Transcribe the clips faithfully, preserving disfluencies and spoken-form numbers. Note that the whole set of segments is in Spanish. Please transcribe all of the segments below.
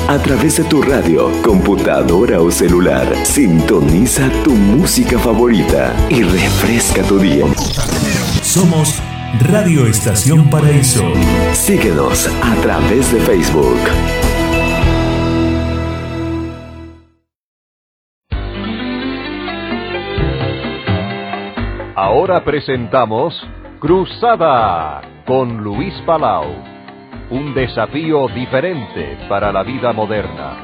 A través de tu radio, computadora o celular, sintoniza tu música favorita y refresca tu día. Somos Radio Estación Paraíso. Síguenos a través de Facebook. Ahora presentamos Cruzada con Luis Palau. Un desafío diferente para la vida moderna.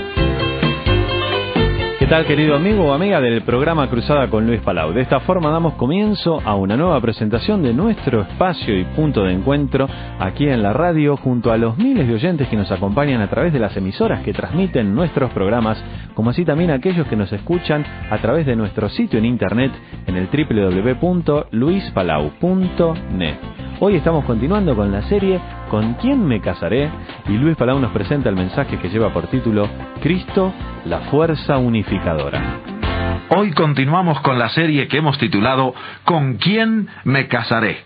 ¿Qué tal, querido amigo o amiga del programa Cruzada con Luis Palau? De esta forma damos comienzo a una nueva presentación de nuestro espacio y punto de encuentro aquí en la radio, junto a los miles de oyentes que nos acompañan a través de las emisoras que transmiten nuestros programas, como así también aquellos que nos escuchan a través de nuestro sitio en internet en el doble u doble u doble u punto luis palau punto net. Hoy estamos continuando con la serie ¿Con quién me casaré? Y Luis Palau nos presenta el mensaje que lleva por título Cristo, la fuerza unificadora. Hoy continuamos con la serie que hemos titulado ¿Con quién me casaré?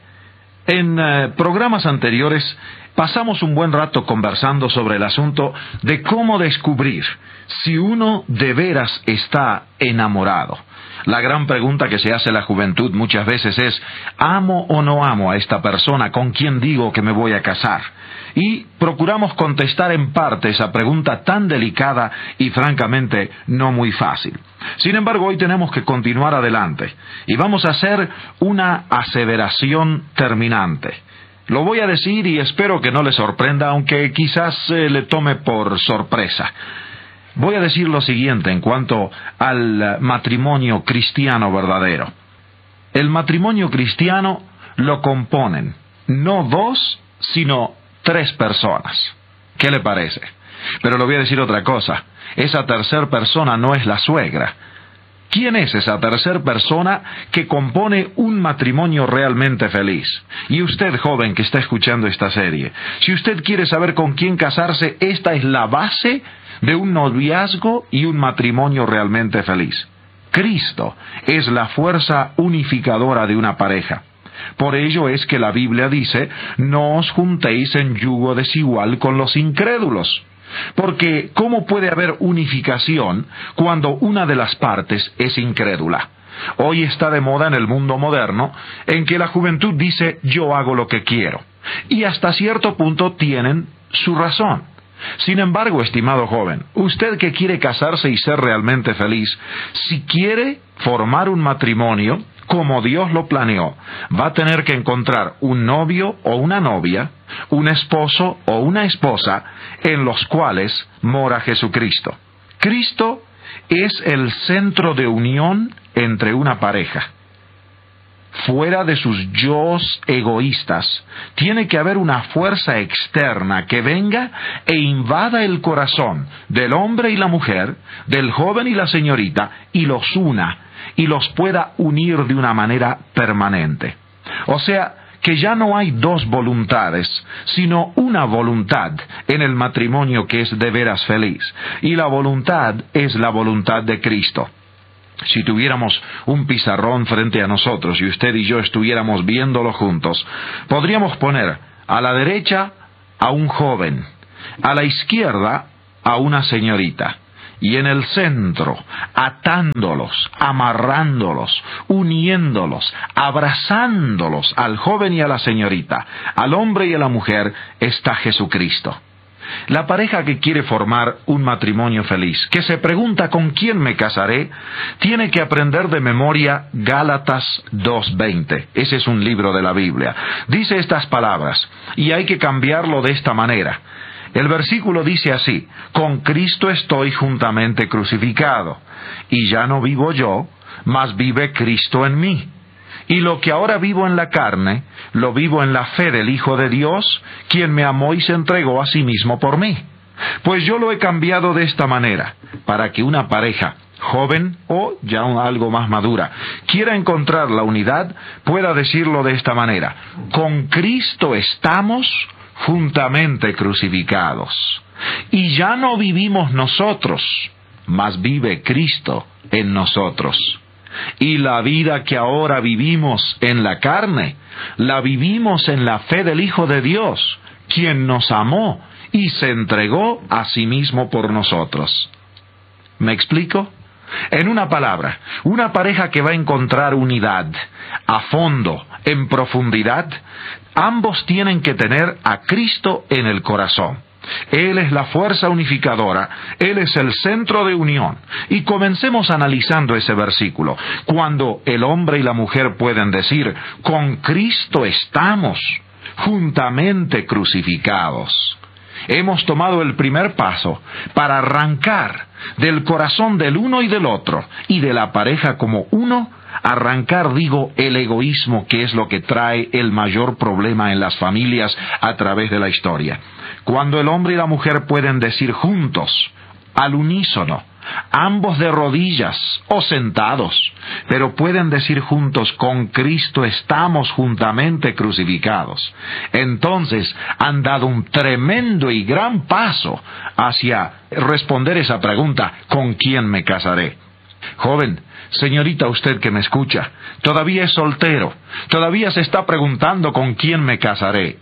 En eh, programas anteriores pasamos un buen rato conversando sobre el asunto de cómo descubrir si uno de veras está enamorado. La gran pregunta que se hace la juventud muchas veces es, ¿amo o no amo a esta persona con quien digo que me voy a casar? Y procuramos contestar en parte esa pregunta tan delicada y francamente no muy fácil. Sin embargo, hoy tenemos que continuar adelante y vamos a hacer una aseveración terminante. Lo voy a decir y espero que no le sorprenda, aunque quizás eh, le tome por sorpresa. Voy a decir lo siguiente en cuanto al matrimonio cristiano verdadero. El matrimonio cristiano lo componen no dos, sino tres personas. ¿Qué le parece? Pero le voy a decir otra cosa. Esa tercer persona no es la suegra. ¿Quién es esa tercer persona que compone un matrimonio realmente feliz? Y usted, joven que está escuchando esta serie, si usted quiere saber con quién casarse, esta es la base de un noviazgo y un matrimonio realmente feliz. Cristo es la fuerza unificadora de una pareja. Por ello es que la Biblia dice, no os juntéis en yugo desigual con los incrédulos. Porque, ¿cómo puede haber unificación cuando una de las partes es incrédula? Hoy está de moda en el mundo moderno en que la juventud dice, yo hago lo que quiero. Y hasta cierto punto tienen su razón. Sin embargo, estimado joven, usted que quiere casarse y ser realmente feliz, si quiere formar un matrimonio como Dios lo planeó, va a tener que encontrar un novio o una novia, un esposo o una esposa, en los cuales mora Jesucristo. Cristo es el centro de unión entre una pareja. Fuera de sus yos egoístas, tiene que haber una fuerza externa que venga e invada el corazón del hombre y la mujer, del joven y la señorita, y los una, y los pueda unir de una manera permanente. O sea, que ya no hay dos voluntades, sino una voluntad en el matrimonio que es de veras feliz. Y la voluntad es la voluntad de Cristo. Si tuviéramos un pizarrón frente a nosotros y usted y yo estuviéramos viéndolo juntos, podríamos poner a la derecha a un joven, a la izquierda a una señorita, y en el centro, atándolos, amarrándolos, uniéndolos, abrazándolos al joven y a la señorita, al hombre y a la mujer, está Jesucristo. La pareja que quiere formar un matrimonio feliz, que se pregunta ¿con quién me casaré?, tiene que aprender de memoria Gálatas dos veinte. Ese es un libro de la Biblia. Dice estas palabras, y hay que cambiarlo de esta manera. El versículo dice así, con Cristo estoy juntamente crucificado, y ya no vivo yo, mas vive Cristo en mí. Y lo que ahora vivo en la carne, lo vivo en la fe del Hijo de Dios, quien me amó y se entregó a sí mismo por mí. Pues yo lo he cambiado de esta manera, para que una pareja joven o ya algo más madura quiera encontrar la unidad, pueda decirlo de esta manera, con Cristo estamos juntamente crucificados. Y ya no vivimos nosotros, mas vive Cristo en nosotros. Y la vida que ahora vivimos en la carne, la vivimos en la fe del Hijo de Dios, quien nos amó y se entregó a sí mismo por nosotros. ¿Me explico? En una palabra, una pareja que va a encontrar unidad a fondo, en profundidad, ambos tienen que tener a Cristo en el corazón. Él es la fuerza unificadora, Él es el centro de unión. Y comencemos analizando ese versículo. Cuando el hombre y la mujer pueden decir, con Cristo estamos juntamente crucificados. Hemos tomado el primer paso para arrancar del corazón del uno y del otro, y de la pareja como uno, arrancar, digo, el egoísmo, que es lo que trae el mayor problema en las familias a través de la historia. Cuando el hombre y la mujer pueden decir juntos, al unísono, ambos de rodillas o sentados, pero pueden decir juntos, con Cristo estamos juntamente crucificados, entonces han dado un tremendo y gran paso hacia responder esa pregunta, ¿con quién me casaré? Joven, señorita, usted que me escucha, todavía es soltero, todavía se está preguntando con quién me casaré.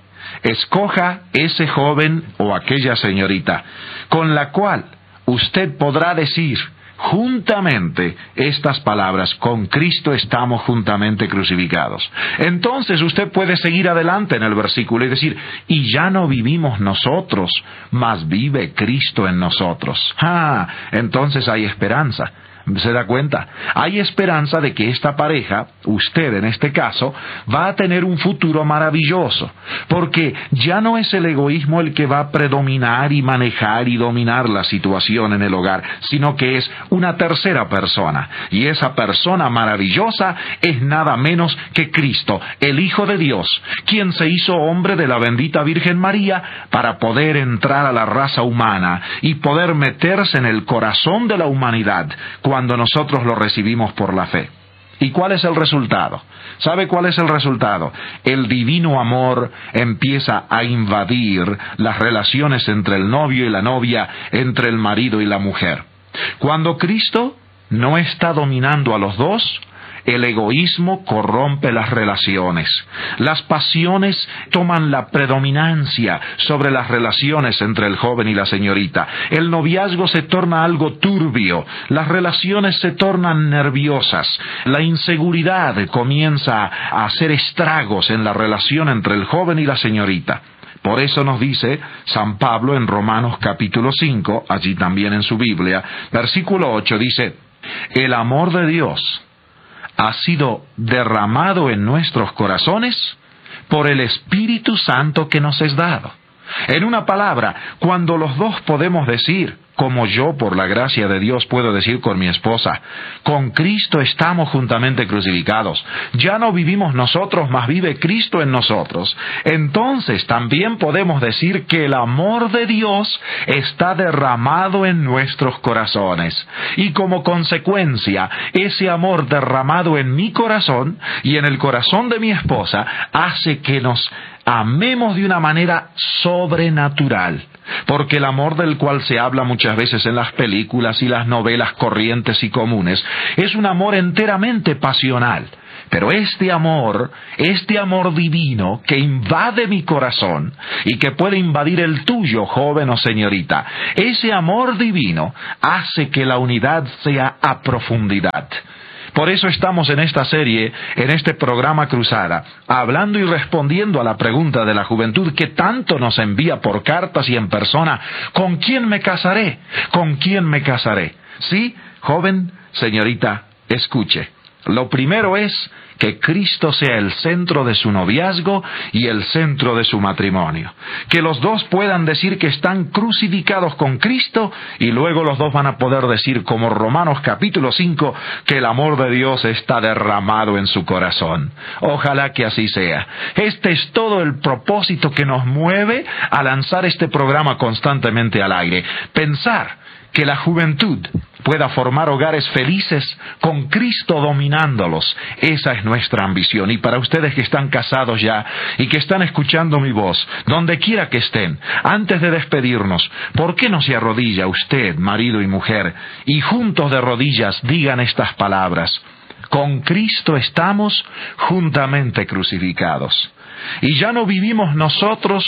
Escoja ese joven o aquella señorita con la cual usted podrá decir juntamente estas palabras, con Cristo estamos juntamente crucificados. Entonces usted puede seguir adelante en el versículo y decir, y ya no vivimos nosotros, mas vive Cristo en nosotros. Ah, entonces hay esperanza. ¿Se da cuenta? Hay esperanza de que esta pareja, usted en este caso, va a tener un futuro maravilloso, porque ya no es el egoísmo el que va a predominar y manejar y dominar la situación en el hogar, sino que es una tercera persona, y esa persona maravillosa es nada menos que Cristo, el Hijo de Dios, quien se hizo hombre de la bendita Virgen María para poder entrar a la raza humana y poder meterse en el corazón de la humanidad, cuando nosotros lo recibimos por la fe. ¿Y cuál es el resultado? ¿Sabe cuál es el resultado? El divino amor empieza a invadir las relaciones entre el novio y la novia, entre el marido y la mujer. Cuando Cristo no está dominando a los dos, el egoísmo corrompe las relaciones. Las pasiones toman la predominancia sobre las relaciones entre el joven y la señorita. El noviazgo se torna algo turbio. Las relaciones se tornan nerviosas. La inseguridad comienza a hacer estragos en la relación entre el joven y la señorita. Por eso nos dice San Pablo en Romanos capítulo cinco, allí también en su Biblia, versículo ocho, dice, el amor de Dios ha sido derramado en nuestros corazones por el Espíritu Santo que nos es dado. En una palabra, cuando los dos podemos decir, como yo por la gracia de Dios puedo decir con mi esposa, con Cristo estamos juntamente crucificados, ya no vivimos nosotros, mas vive Cristo en nosotros, entonces también podemos decir que el amor de Dios está derramado en nuestros corazones. Y como consecuencia, ese amor derramado en mi corazón y en el corazón de mi esposa hace que nos amemos de una manera sobrenatural, porque el amor del cual se habla muchas veces en las películas y las novelas corrientes y comunes es un amor enteramente pasional. Pero este amor, este amor divino que invade mi corazón y que puede invadir el tuyo, joven o señorita, ese amor divino hace que la unidad sea a profundidad. Por eso estamos en esta serie, en este programa Cruzada, hablando y respondiendo a la pregunta de la juventud que tanto nos envía por cartas y en persona, ¿con quién me casaré? ¿Con quién me casaré? Sí, joven, señorita, escuche. Lo primero es que Cristo sea el centro de su noviazgo y el centro de su matrimonio. Que los dos puedan decir que están crucificados con Cristo y luego los dos van a poder decir, como Romanos capítulo cinco, que el amor de Dios está derramado en su corazón. Ojalá que así sea. Este es todo el propósito que nos mueve a lanzar este programa constantemente al aire. Pensar que la juventud pueda formar hogares felices con Cristo dominándolos. Esa es nuestra ambición. Y para ustedes que están casados ya y que están escuchando mi voz, donde quiera que estén, antes de despedirnos, ¿por qué no se arrodilla usted, marido y mujer, y juntos de rodillas digan estas palabras? Con Cristo estamos juntamente crucificados. Y ya no vivimos nosotros,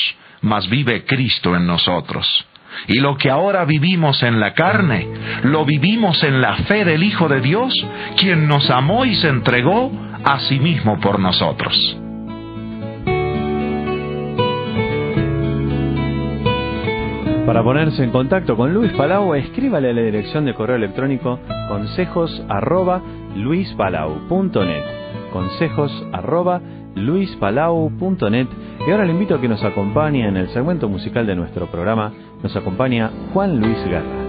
mas vive Cristo en nosotros. Y lo que ahora vivimos en la carne, lo vivimos en la fe del Hijo de Dios, quien nos amó y se entregó a sí mismo por nosotros. Para ponerse en contacto con Luis Palau, escríbale a la dirección de correo electrónico consejos arroba luispalau punto net. Consejos arroba luispalau punto net. Y ahora le invito a que nos acompañe en el segmento musical de nuestro programa. Nos acompaña Juan Luis Guerra.